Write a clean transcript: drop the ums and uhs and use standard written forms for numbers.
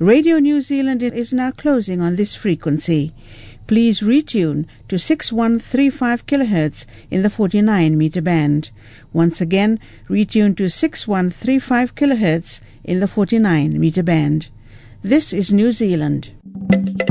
Radio New Zealand is now closing on this frequency. Please retune to 6135 kHz in the 49 meter band. Once again, retune to 6135 kHz in the 49 meter band. This is New Zealand.